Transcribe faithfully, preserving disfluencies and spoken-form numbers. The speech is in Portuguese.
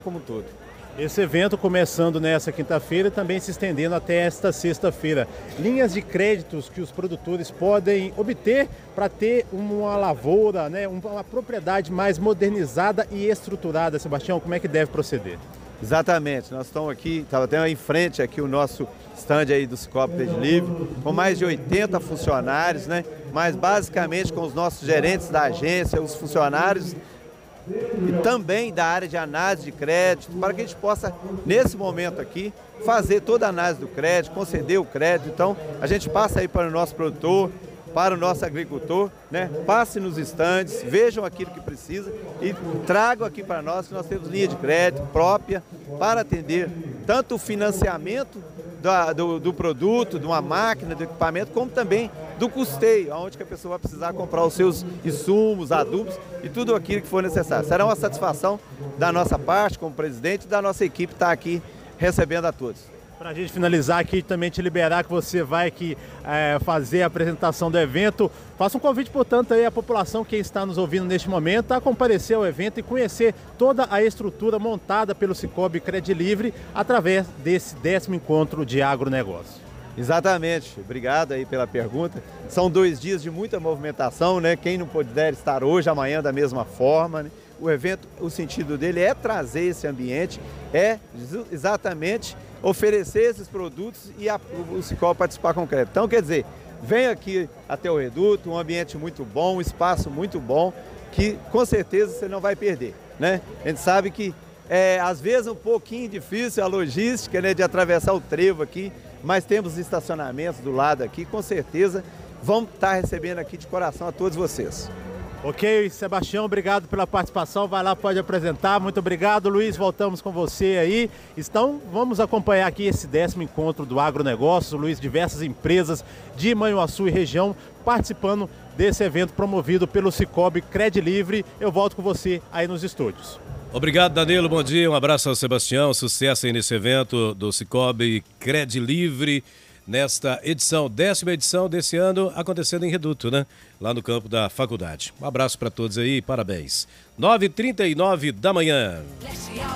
como um todo. Esse evento começando nessa quinta-feira e também se estendendo até esta sexta-feira. Linhas de créditos que os produtores podem obter para ter uma lavoura, né, uma propriedade mais modernizada e estruturada. Sebastião, como é que deve proceder? Exatamente, nós estamos aqui, estava até em frente aqui o nosso stand aí do Cicobi Crédito Livre, com mais de oitenta funcionários, né? Mas basicamente com os nossos gerentes da agência, os funcionários e também da área de análise de crédito, para que a gente possa, nesse momento aqui, fazer toda a análise do crédito, conceder o crédito. Então, a gente passa aí para o nosso produtor, para o nosso agricultor, né? Passe nos estandes, vejam aquilo que precisa e tragam aqui para nós, que nós temos linha de crédito própria para atender tanto o financiamento da, do, do produto, de uma máquina, do equipamento, como também do custeio, onde que a pessoa vai precisar comprar os seus insumos, adubos e tudo aquilo que for necessário. Será uma satisfação da nossa parte, como presidente, e da nossa equipe estar aqui recebendo a todos. Para a gente finalizar aqui, também te liberar que você vai aqui é, fazer a apresentação do evento. Faça um convite, portanto, aí à população que está nos ouvindo neste momento a comparecer ao evento e conhecer toda a estrutura montada pelo Cicobi Crédito Livre através desse décimo encontro de agronegócio. Exatamente, obrigado aí pela pergunta. São dois dias de muita movimentação, né? Quem não puder estar hoje, amanhã da mesma forma, né? O evento, o sentido dele é trazer esse ambiente, é exatamente oferecer esses produtos e a, o Cicobi participar com crédito. Então, quer dizer, vem aqui até o Reduto, um ambiente muito bom, um espaço muito bom, que com certeza você não vai perder, né? A gente sabe que é, às vezes, um pouquinho difícil a logística, né, de atravessar o trevo aqui, mas temos estacionamentos do lado aqui, com certeza vamos estar recebendo aqui de coração a todos vocês. Ok, Sebastião, obrigado pela participação, vai lá, pode apresentar, muito obrigado, Luiz, voltamos com você aí. Então, vamos acompanhar aqui esse décimo encontro do agronegócio, Luiz, diversas empresas de Manhuaçu e região participando desse evento promovido pelo Cicobi Crédito Livre. Eu volto com você aí nos estúdios. Obrigado, Danilo, bom dia, um abraço ao Sebastião, sucesso aí nesse evento do Cicobi Crédito Livre, nesta edição, décima edição desse ano, acontecendo em Reduto, né? Lá no campo da faculdade. Um abraço para todos aí, parabéns. nove e trinta e nove da manhã.